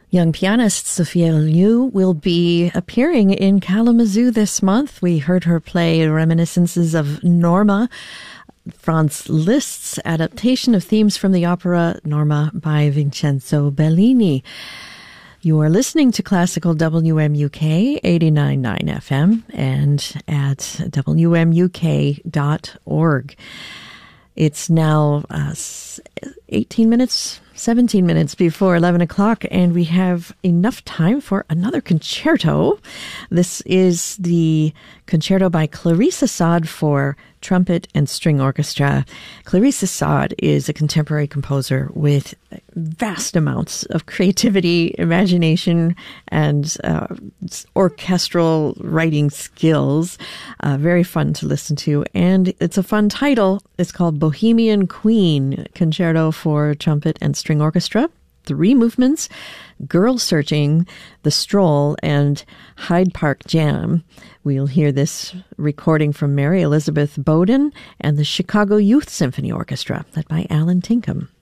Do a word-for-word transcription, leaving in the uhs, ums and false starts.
Young pianist Sophia Liu will be appearing in Kalamazoo this month. We heard her play Reminiscences of Norma, Franz Liszt's adaptation of themes from the opera Norma by Vincenzo Bellini. You are listening to Classical W M U K eighty-nine point nine F M and at W M U K dot org. It's now uh, eighteen minutes, seventeen minutes before eleven o'clock, and we have enough time for another concerto. This is the concerto by Clarissa Saad for trumpet and string orchestra. Clarissa Saad is a contemporary composer with vast amounts of creativity, imagination, and uh, orchestral writing skills. Uh, very fun to listen to. And it's a fun title. It's called Bohemian Queen, Concerto for Trumpet and String Orchestra. Three movements: Girl Searching, The Stroll, and Hyde Park Jam. We'll hear this recording from Mary Elizabeth Bowden and the Chicago Youth Symphony Orchestra, led by Alan Tinkham.